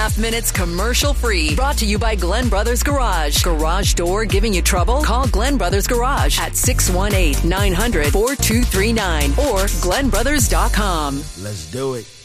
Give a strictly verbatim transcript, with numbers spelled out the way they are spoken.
half minutes commercial free. Brought to you by Glenn Brothers Garage. Garage door giving you trouble? Call Glenn Brothers Garage at six one eight, nine hundred, four two three nine or glenn brothers dot com. Let's do it.